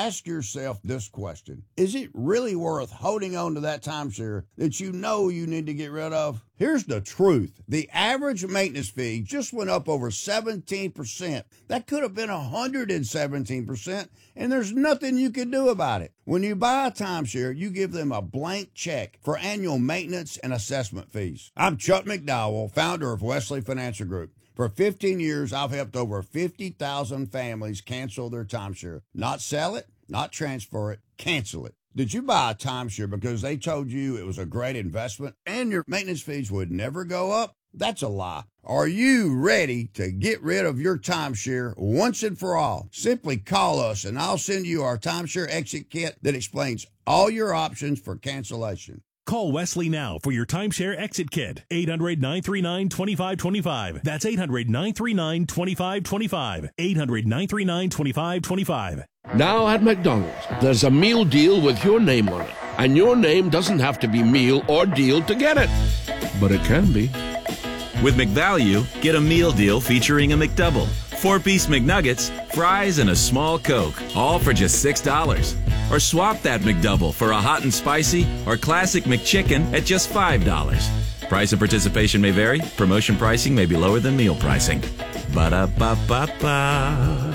ask yourself this question. Is it really worth holding on to that timeshare that you know you need to get rid of? Here's the truth. The average maintenance fee just went up over 17%. That could have been 117%, and there's nothing you can do about it. When you buy a timeshare, you give them a blank check for annual maintenance and assessment fees. I'm Chuck McDowell, founder of Wesley Financial Group. For 15 years, I've helped over 50,000 families cancel their timeshare. Not sell it, not transfer it, cancel it. Did you buy a timeshare because they told you it was a great investment and your maintenance fees would never go up? That's a lie. Are you ready to get rid of your timeshare once and for all? Simply call us and I'll send you our timeshare exit kit that explains all your options for cancellation. Call Wesley now for your timeshare exit kit. 800-939-2525. That's 800-939-2525. 800-939-2525. Now at McDonald's, there's a meal deal with your name on it. And your name doesn't have to be meal or deal to get it. But it can be. With McValue, get a meal deal featuring a McDouble, 4-piece McNuggets, fries, and a small Coke, all for just $6. Or swap that McDouble for a hot and spicy or classic McChicken at just $5. Price and participation may vary. Promotion pricing may be lower than meal pricing. Ba-da-ba-ba-ba.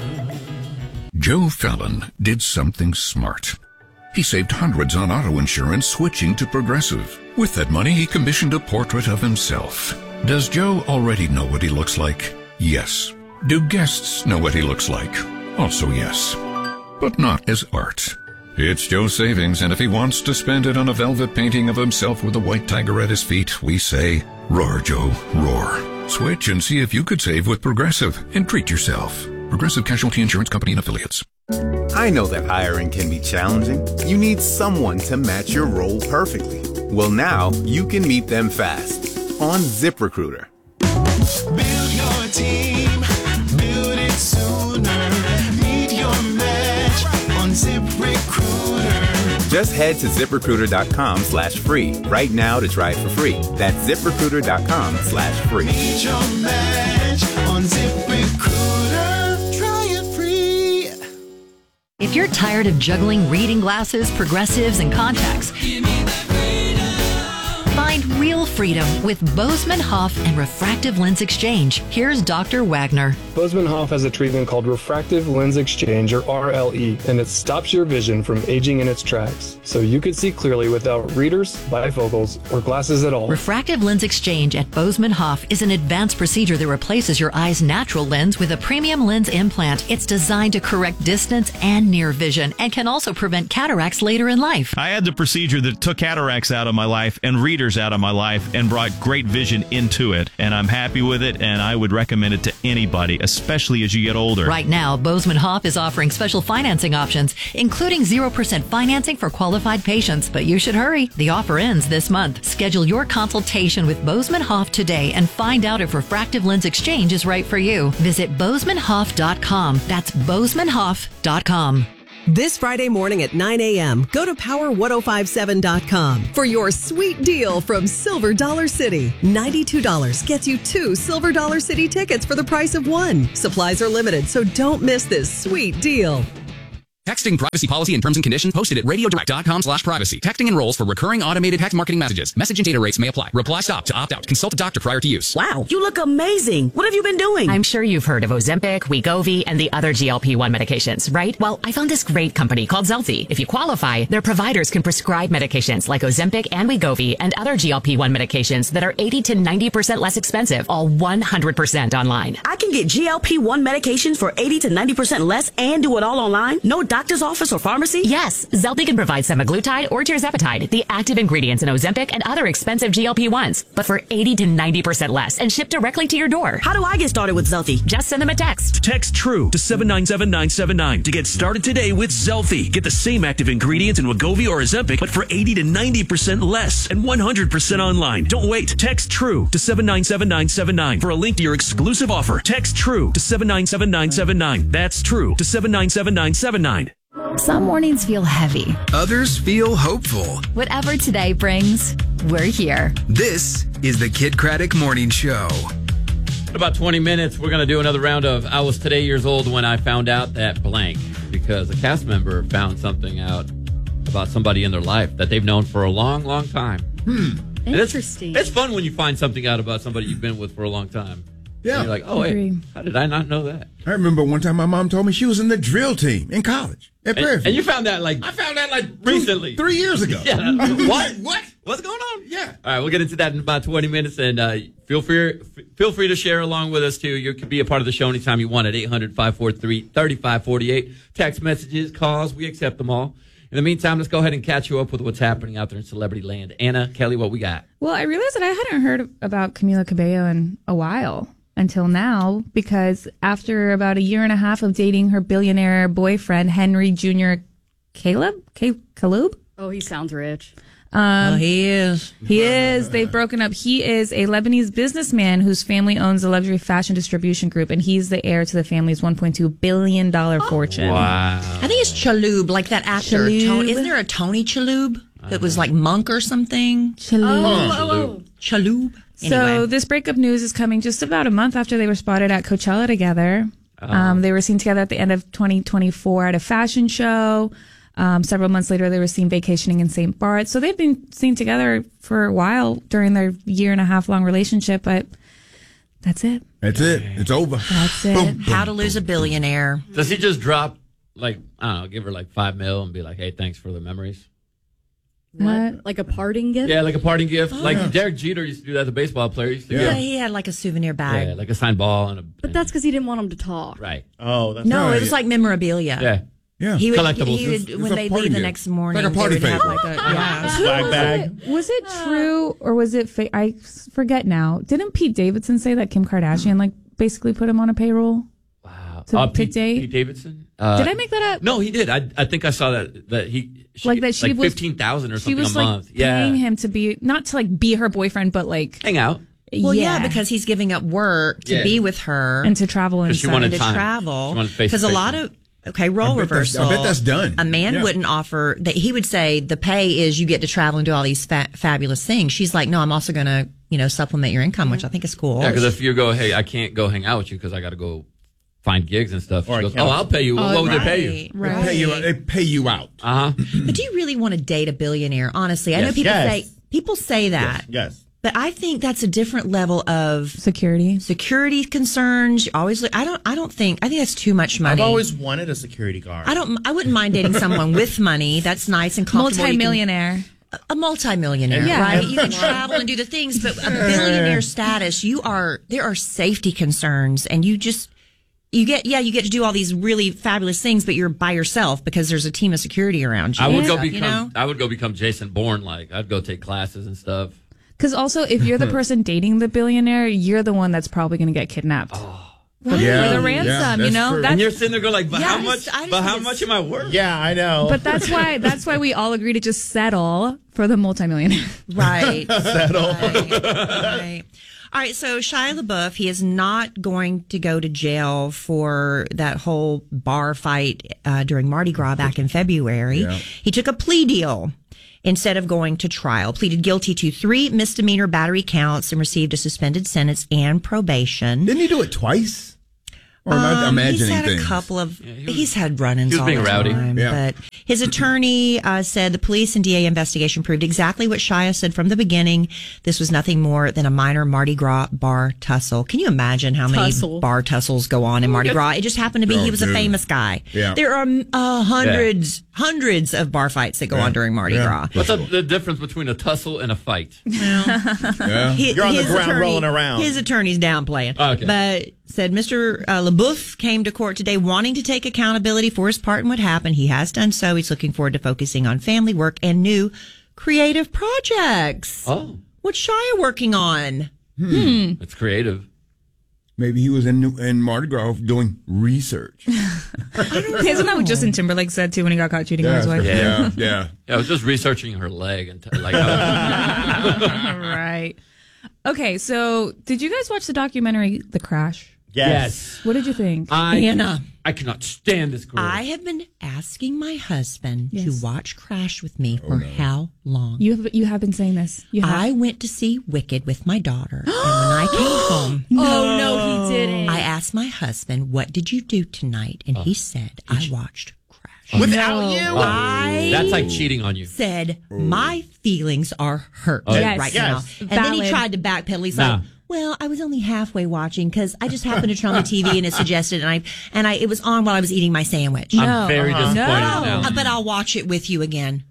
Joe Fallon did something smart. He saved hundreds on auto insurance switching to Progressive. With that money, he commissioned a portrait of himself. Does Joe already know what he looks like? Yes. Do guests know what he looks like? Also yes. But not as art. It's Joe's savings, and if he wants to spend it on a velvet painting of himself with a white tiger at his feet, we say, roar, Joe, roar. Switch and see if you could save with Progressive and treat yourself. Progressive Casualty Insurance Company and Affiliates. I know that hiring can be challenging. You need someone to match your role perfectly. Well, now you can meet them fast on ZipRecruiter. Build your team, build it sooner. Meet your match on ZipRecruiter. Just head to ZipRecruiter.com/free right now to try it for free. That's ZipRecruiter.com/free. Meet your match on ZipRecruiter. Try it free. If you're tired of juggling reading glasses, progressives, and contacts, find real freedom with Bozeman Hoff and Refractive Lens Exchange. Here's Dr. Wagner. Bozeman Hoff has a treatment called Refractive Lens Exchange, or RLE, and it stops your vision from aging in its tracks, so you can see clearly without readers, bifocals, or glasses at all. Refractive Lens Exchange at Bozeman Hoff is an advanced procedure that replaces your eye's natural lens with a premium lens implant. It's designed to correct distance and near vision and can also prevent cataracts later in life. I had the procedure that took cataracts out of my life and readers out of my life and brought great vision into it, and I'm happy with it, and I would recommend it to anybody, especially as you get older. Right now, Bozeman Hoff is offering special financing options, including 0% financing for qualified patients, but you should hurry. The offer ends this month. Schedule your consultation with Bozeman Hoff today and find out if Refractive Lens Exchange is right for you. Visit BozemanHoff.com. That's BozemanHoff.com. This Friday morning at 9 a.m., go to Power1057.com for your sweet deal from Silver Dollar City. $92 gets you 2 Silver Dollar City tickets for the price of 1. Supplies are limited, so don't miss this sweet deal. Texting privacy policy and terms and conditions posted at radiodirect.com/privacy. Texting enrolls for recurring automated text marketing messages. Message and data rates may apply. Reply stop to opt out. Consult a doctor prior to use. Wow, you look amazing. What have you been doing? I'm sure you've heard of Ozempic, Wegovy, and the other GLP-1 medications, right? Well, I found this great company called Zelfie. If you qualify, their providers can prescribe medications like Ozempic and Wegovy and other GLP-1 medications that are 80 to 90% less expensive, all 100% online. I can get GLP-1 medications for 80 to 90% less and do it all online? No doctor's office or pharmacy? Yes, Zelfie can provide semaglutide or tirzepatide, the active ingredients in Ozempic and other expensive GLP-1s, but for 80 to 90% less and shipped directly to your door. How do I get started with Zelfie? Just send them a text. Text TRUE to 797-979 to get started today with Zelfie. Get the same active ingredients in Wegovy or Ozempic, but for 80 to 90% less and 100% online. Don't wait. Text TRUE to 797-979 for a link to your exclusive offer. Text TRUE to 797-979. That's TRUE to 797-979. Some mornings feel heavy. Others feel hopeful. Whatever today brings, we're here. This is the Kid Craddock Morning Show. In about 20 minutes, we're going to do another round of I was today years old when I found out that blank. Because because a cast member found something out about somebody in their life that they've known for a long, long time. Interesting. It's fun when you find something out about somebody you've been with for a long time. Yeah. And you're like, oh, wait, how did I not know that? I remember one time my mom told me she was in the drill team in college at Prairie. And you found that I found that recently. 3 years ago. Yeah. What? What's going on? Yeah. All right, we'll get into that in about 20 minutes, and feel free to share along with us, too. You can be a part of the show anytime you want at 800-543-3548. Text messages, calls, we accept them all. In the meantime, let's go ahead and catch you up with what's happening out there in celebrity land. Anna, Kelly, what we got? Well, I realized that I hadn't heard about Camila Cabello in a while until now, because after about a year and a half of dating her billionaire boyfriend, Henry Jr. Kalub? Oh, he sounds rich. He is. He is. They've broken up. He is a Lebanese businessman whose family owns a luxury fashion distribution group, and he's the heir to the family's $1.2 billion fortune. Wow. I think it's Chalhoub, like that actor. Chalhoub. Isn't there a Tony Chalhoub that was like Monk or something? Chalhoub. Chalhoub. So Anyway. this breakup news is coming just about a month after they were spotted at Coachella together. They were seen together at the end of 2024 at a fashion show. Several months later, they were seen vacationing in St. Barts. So they've been seen together for a while during their year and a half long relationship, but that's it. That's it. It's over. That's it. Boom, How to Lose a Billionaire. Does he just drop, I don't know, give her $5 million and be like, hey, thanks for the memories? What? Like a parting gift? Yeah, like a parting gift. Oh. Like Derek Jeter used to do that as a baseball player. He used to Yeah, get, he had like a souvenir bag. yeah, like a signed ball and a But that's because he didn't want him to talk. right. Oh, that's No, it was like memorabilia. Yeah. Yeah. He would, Collectibles. he would when they leave the next morning, Like a party they would have favor. like a, yeah. swag bag. Was it true or was it fake? I forget now. Didn't Pete Davidson say that Kim Kardashian basically put him on a payroll? Wow. To Pete date? Davidson? Did I make that up? No, he did. I think I saw that she was 15,000 or she something was a month. paying him to be not to be her boyfriend, but hang out. Well, yeah, because he's giving up work to be with her and to travel and she wanted to time. travel. She wanted face-to-face Because a lot of role reversal. I bet that's done. A man Yeah. wouldn't offer that. He would say the pay is you get to travel and do all these fabulous things. She's like, no, I'm also going to supplement your income, which I think is cool. Yeah, because if you go, hey, I can't go hang out with you because I got to go find gigs and stuff. She goes, I'll pay you. What would they pay you? Right. They pay you out. Uh-huh. But do you really want to date a billionaire? Honestly, I know Yes. people say that. Yes. But I think that's a different level of security concerns. I think that's too much money. I've always wanted a security guard. I wouldn't mind dating someone with money. That's nice and comfortable. Multi-millionaire. A multi-millionaire, Yeah. right? You can travel and do the things, but a billionaire status, there are safety concerns, and you get to do all these really fabulous things, but you're by yourself because there's a team of security around you. I would go You become Jason Bourne. I'd go take classes and stuff. Because also, if you're the person dating the billionaire, you're the one that's probably going to get kidnapped. For the ransom, True. And you're sitting there going how much? I just But think how much am I worth? Yeah, I know. But that's why we all agree to just settle for the multimillionaire. Right. Settle. Right. All right, so Shia LaBeouf, he is not going to go to jail for that whole bar fight during Mardi Gras back in February. Yeah. He took a plea deal instead of going to trial, pleaded guilty to 3 misdemeanor battery counts and received a suspended sentence and probation. Didn't he do it twice? Or am I imagining he's had things? a couple of. He's had run-ins. he was all being the rowdy. time, Yeah. But his attorney said the police and DA investigation proved exactly what Shia said from the beginning. This was nothing more than a minor Mardi Gras bar tussle. Can you imagine how many bar tussles go on in Mardi Gras? It just happened to be he was a famous guy. Yeah. There are hundreds of bar fights that go on during Mardi Gras. What's the difference between a tussle and a fight? Yeah. You're on the ground rolling around. His attorney's downplaying. Okay. But said Mr. LaBeouf came to court today wanting to take accountability for his part in what happened. He has done so. He's looking forward to focusing on family work and new creative projects. Oh. What's Shia working on? It's creative. Maybe he was in Mardi Gras doing research. Isn't that what Justin Timberlake said too when he got caught cheating on his wife? Yeah. I was just researching her leg and Right. Okay, so did you guys watch the documentary The Crash? Yes. What did you think? Anna. I cannot stand this girl. I have been asking my husband Yes. to watch Crash with me for how long? You have been saying this. You have. I went to see Wicked with my daughter, and when I came home, Oh no, he didn't. I asked my husband, "What did you do tonight?" And he said, "I watched crash. Without you? That's like cheating on you. Said, my feelings are hurt right now. And then he tried to backpedal. He's like, well, I was only halfway watching because I just happened to turn on the TV and it suggested, and I it was on while I was eating my sandwich. I'm very disappointed now. But I'll watch it with you again.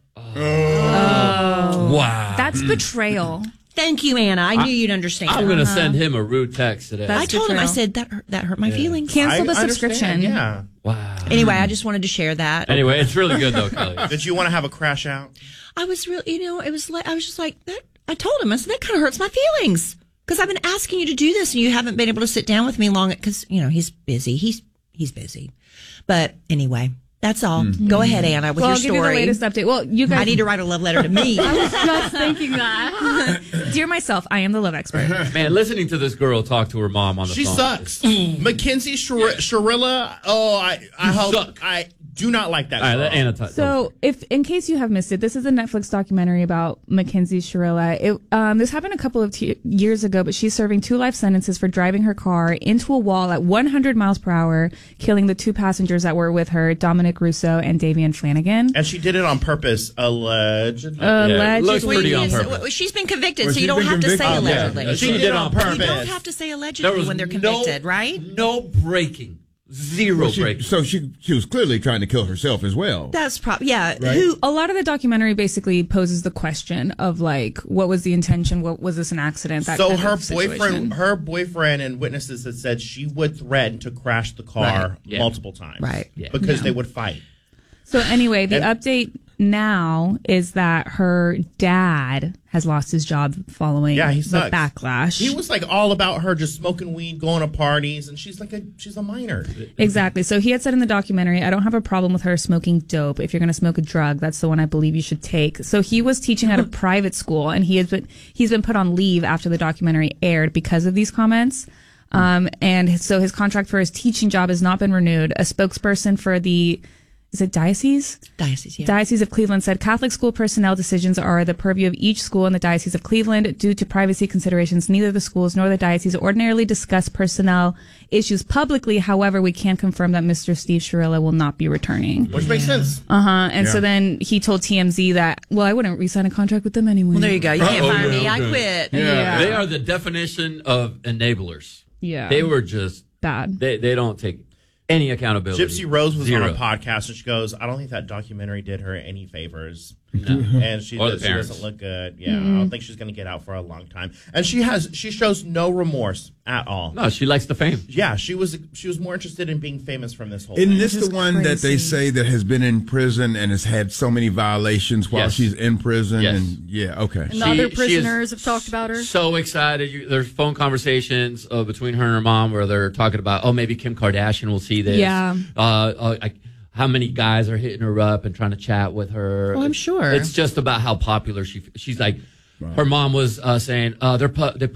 Oh. Wow. That's betrayal. Thank you, Anna. I knew you'd understand. I'm going to send him a rude text today. I told him, I said, that hurt my feelings. Cancel the subscription. Yeah. Wow. Anyway, I just wanted to share that. Anyway, it's really good, though, Kelly. Did you want to have a crash out? I was really, it was like, I was just like, that. I told him, I said, that kind of hurts my feelings. Because I've been asking you to do this and you haven't been able to sit down with me long. Because, he's busy. He's busy. But anyway. That's all. Go ahead, Anna, with your story. I'll give you the latest update. Well, you guys, I need to write a love letter to me. I was just thinking that. Dear myself, I am the love expert. Man, listening to this girl talk to her mom on the phone. She sucks. Mackenzie Sharilla. Oh, I do not like that. All right, Anna, so, in case you have missed it, this is a Netflix documentary about Mackenzie Sharilla. This happened a couple of years ago, but she's serving 2 life sentences for driving her car into a wall at 100 miles per hour, killing the 2 passengers that were with her, Dominic Russo and Davian Flanagan. And she did it on purpose, allegedly. Looks pretty on purpose. She's been convicted, so you don't have to say allegedly. Yeah. She did it on purpose. You don't have to say allegedly when they're convicted, right? No breaking. Zero breaking. So she was clearly trying to kill herself as well. That's yeah. Right? A lot of the documentary basically poses the question of like, what was the intention? What was this an accident? That so kind her of situation. boyfriend and witnesses had said she would threaten to crash the car multiple times, right? Because they would fight. So anyway, the update now is that her dad has lost his job following the backlash. He was like all about her just smoking weed, going to parties, and she's a minor. Exactly. So he had said in the documentary, I don't have a problem with her smoking dope. If you're going to smoke a drug, that's the one I believe you should take. So he was teaching at a private school, and he's been put on leave after the documentary aired because of these comments. And so his contract for his teaching job has not been renewed. A spokesperson for is it Diocese? Diocese, yeah. Diocese of Cleveland said Catholic school personnel decisions are the purview of each school in the Diocese of Cleveland. Due to privacy considerations, neither the schools nor the diocese ordinarily discuss personnel issues publicly. However, we can confirm that Mr. Steve Sharilla will not be returning. Which makes sense. And so then he told TMZ that, well, I wouldn't re-sign a contract with them anyway. Well, there you go. You can't fire me. I quit. Yeah. They are the definition of enablers. Yeah. They were just bad. They don't take any accountability. Gypsy Rose was on a podcast and she goes, I don't think that documentary did her any favors. No. And she doesn't look good. Yeah, I don't think she's going to get out for a long time. And she shows no remorse at all. No, she likes the fame. Yeah, she was more interested in being famous from this whole Isn't thing. this the one that they say that has been in prison and has had so many violations while she's in prison? Yes. And okay. And the other prisoners have talked about her. So excited. There's phone conversations between her and her mom where they're talking about, maybe Kim Kardashian will see this. Yeah. How many guys are hitting her up and trying to chat with her? Well, I'm sure. It's just about how popular she's like. Wow. Her mom was saying they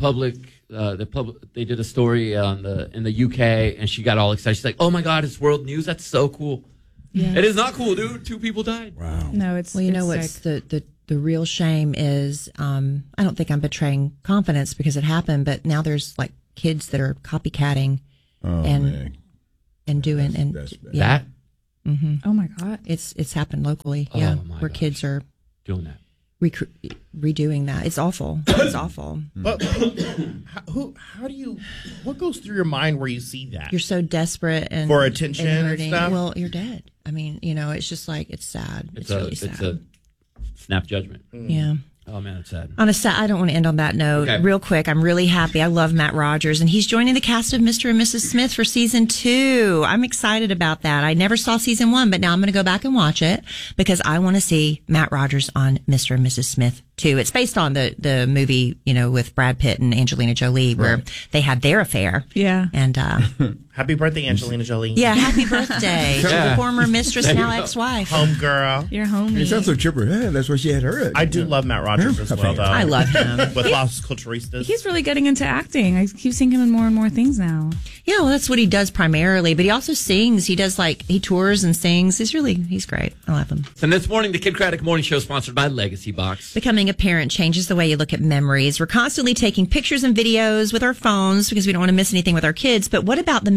did a story in the UK and she got all excited. She's like, "Oh my God, it's world news! That's so cool." Yeah. It is not cool, dude. 2 people died. Wow. No, it's well. You know what's the real shame is I don't think I'm betraying confidence because it happened, but now there's like kids that are copycatting and doing that. Mm-hmm. Oh my God! It's happened locally, where kids are doing that, redoing that. It's awful. It's awful. But how do you? What goes through your mind where you see that? You're so desperate and for attention and stuff. Well, you're dead. I mean, it's just like it's sad. It's really sad. It's a snap judgment. Yeah. Oh man, it's sad. I don't want to end on that note. Okay. Real quick, I'm really happy. I love Matt Rogers, and he's joining the cast of Mr. and Mrs. Smith for season 2. I'm excited about that. I never saw season 1, but now I'm going to go back and watch it because I want to see Matt Rogers on Mr. and Mrs. Smith too. It's based on the movie, with Brad Pitt and Angelina Jolie, where they had their affair. Yeah. And happy birthday, Angelina Jolie. Yeah, happy birthday to the former mistress, now ex-wife. Home girl. Your homie. It sounds so chipper. Yeah, that's where she had her. I do love Matt Rogers as well, though. I love him. With Las Culturistas. He's really getting into acting. I keep seeing him in more and more things now. Yeah, well, that's what he does primarily, but he also sings. He does he tours and sings. He's great. I love him. And this morning, the Kid Craddock Morning Show sponsored by Legacy Box. Becoming a parent changes the way you look at memories. We're constantly taking pictures and videos with our phones because we don't want to miss anything with our kids. But what about the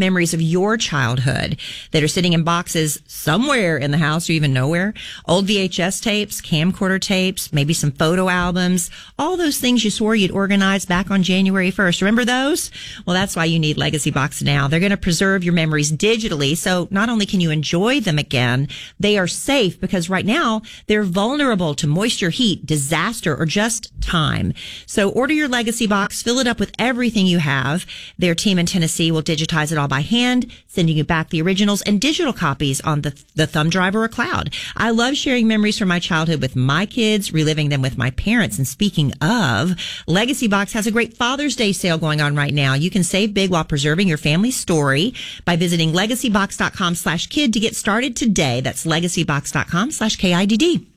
memories of your childhood that are sitting in boxes somewhere in the house or even nowhere. Old VHS tapes, camcorder tapes, maybe some photo albums, all those things you swore you'd organize back on January 1st. Remember those? Well, that's why you need Legacy Box now. They're going to preserve your memories digitally, so not only can you enjoy them again, they are safe because right now they're vulnerable to moisture, heat, disaster, or just time. So order your Legacy Box, fill it up with everything you have. Their team in Tennessee will digitize it all by hand, sending you back the originals and digital copies on the thumb drive or a cloud. I love sharing memories from my childhood with my kids, reliving them with my parents. And speaking of, Legacy Box has a great Father's Day sale going on right now. You can save big while preserving your family's story by visiting legacybox.com/kid to get started today. That's legacybox.com/KIDD.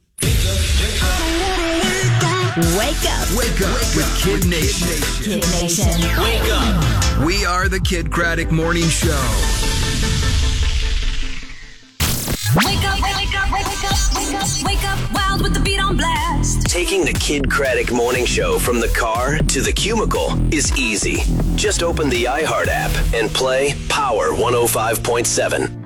Wake up. Wake up with Kid Nation. Kid Nation. Wake up. We are the Kid Craddock Morning Show. Wake up, wake up, wake up, wake up, wake up, wild with the beat on blast. Taking the Kid Craddock Morning Show from the car to the cubicle is easy. Just open the iHeart app and play Power 105.7.